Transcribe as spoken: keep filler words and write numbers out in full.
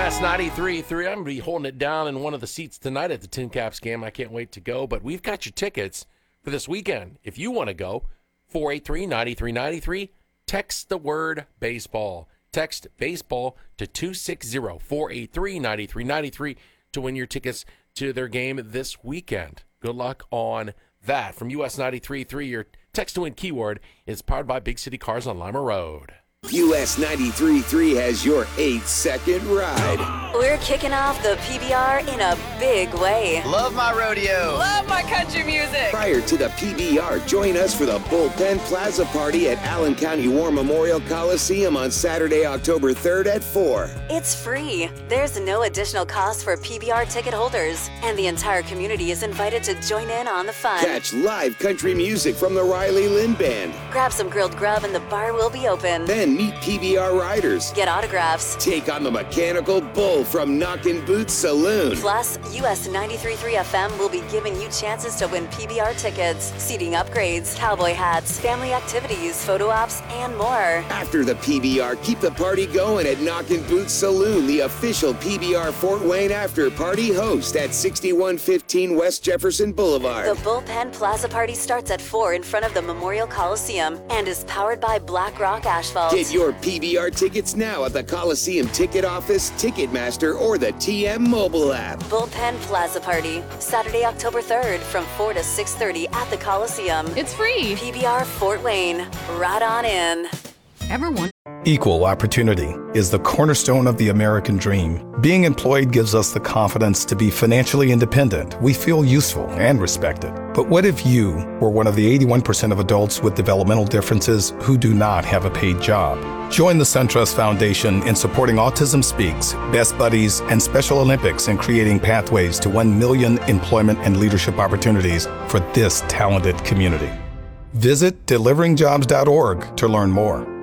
S ninety-three point three. I'm going to be holding it down in one of the seats tonight at the Tin Caps game. I can't wait to go. But we've got your tickets for this weekend. If you want to go, four eight three, nine three nine three. Text the word baseball. Text baseball to two six zero, four eight three, nine three nine three to win your tickets to their game this weekend. Good luck on that. From U S ninety-three point three, your text to win keyword is powered by Big City Cars on Lima Road. U S ninety-three point three has your eight-second ride. We're kicking off the P B R in a big way. Love my rodeo. Love my country music. Prior to the P B R, join us for the Bullpen Plaza Party at Allen County War Memorial Coliseum on Saturday, October third at four. It's free. There's no additional cost for P B R ticket holders, and the entire community is invited to join in on the fun. Catch live country music from the Riley Lynn Band. Grab some grilled grub and the bar will be open. Then meet P B R riders. Get autographs. Take on the Mechanical Bull from Knockin' Boots Saloon. Plus, U S ninety-three point three F M will be giving you chances to win P B R tickets, seating upgrades, cowboy hats, family activities, photo ops, and more. After the P B R, keep the party going at Knockin' Boots Saloon, the official P B R Fort Wayne after party host at sixty-one fifteen West Jefferson Boulevard. The Bullpen Plaza Party starts at four in front of the Memorial Coliseum and is powered by Black Rock Asphalt. Get your P B R tickets now at the Coliseum Ticket Office, Ticketmaster, or the T M mobile app. Bullpen Plaza Party, Saturday, October third from four to six thirty at the Coliseum. It's free. P B R Fort Wayne. Right on in. Everyone. Equal opportunity is the cornerstone of the American dream. Being employed gives us the confidence to be financially independent. We feel useful and respected. But what if you were one of the eighty-one percent of adults with developmental differences who do not have a paid job? Join the SunTrust Foundation in supporting Autism Speaks, Best Buddies, and Special Olympics in creating pathways to one million employment and leadership opportunities for this talented community. Visit delivering jobs dot org to learn more.